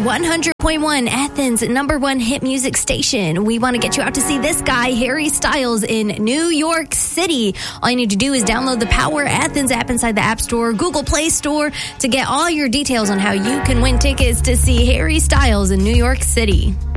100.1, Athens' number one hit music station. We want to get you out to see this guy, Harry Styles, in New York City. All you need to do is download the Power Athens app inside the App Store, Google Play Store to get all your details on how you can win tickets to see Harry Styles in New York City.